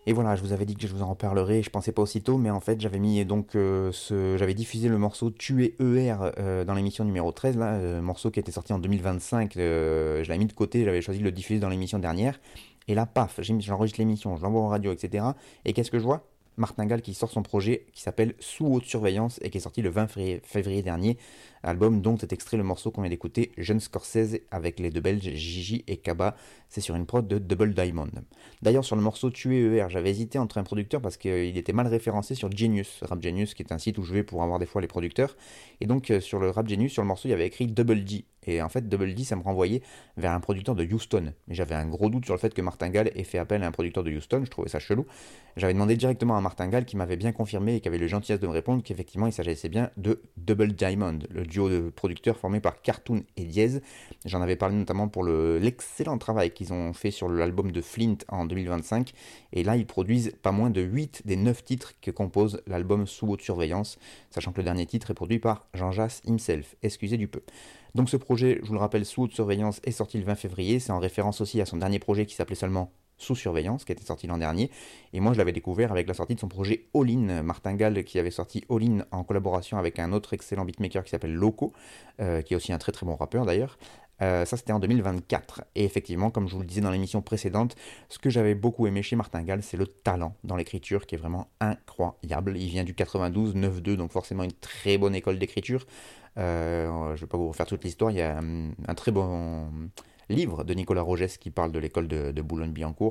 Et voilà, je vous avais dit que je vous en reparlerai, je pensais pas aussitôt, mais en fait j'avais mis donc j'avais diffusé le morceau Tuer ER dans l'émission numéro 13, là, morceau qui était sorti en 2025, je l'avais mis de côté, j'avais choisi de le diffuser dans l'émission dernière, et là paf, j'enregistre l'émission, je l'envoie en radio, etc. Et qu'est-ce que je vois? Martin Gall qui sort son projet qui s'appelle Sous haute surveillance et qui est sorti le 20 février dernier, album dont est extrait le morceau qu'on vient d'écouter, Jeune Scorsese avec les deux Belges Gigi et Kaba, c'est sur une prod de Double Diamond. D'ailleurs, sur le morceau Tuer ER, j'avais hésité entre un producteur parce qu'il était mal référencé sur Genius, Rap Genius, qui est un site où je vais pour avoir des fois les producteurs. Et donc, sur le Rap Genius, sur le morceau, il y avait écrit Double D. Et en fait, Double D, ça me renvoyait vers un producteur de Houston. Mais j'avais un gros doute sur le fait que Martin Gall ait fait appel à un producteur de Houston, je trouvais ça chelou. J'avais demandé directement à Martin Gall qui m'avait bien confirmé et qui avait le gentillesse de me répondre qu'effectivement il s'agissait bien de Double Diamond, le duo de producteurs formé par Cartoon et Diez. J'en avais parlé notamment pour l'excellent travail qu'ils ont fait sur l'album de Flint en 2025. Et là, ils produisent pas moins de 8 des 9 titres que compose l'album Sous haute surveillance, sachant que le dernier titre est produit par Jean Jass himself, excusez du peu. Donc ce projet, je vous le rappelle, Sous haute surveillance est sorti le 20 février, c'est en référence aussi à son dernier projet qui s'appelait seulement Sous surveillance, qui était sorti l'an dernier. Et moi, je l'avais découvert avec la sortie de son projet All In, Martin Gall, qui avait sorti All In en collaboration avec un autre excellent beatmaker qui s'appelle Loco, qui est aussi un très très bon rappeur d'ailleurs. Ça, c'était en 2024. Et effectivement, comme je vous le disais dans l'émission précédente, ce que j'avais beaucoup aimé chez Martin Gall, c'est le talent dans l'écriture qui est vraiment incroyable. Il vient du 92, 9-2, donc forcément une très bonne école d'écriture. Je ne vais pas vous refaire toute l'histoire. Il y a un très bon livre de Nicolas Rogès qui parle de l'école de Boulogne-Billancourt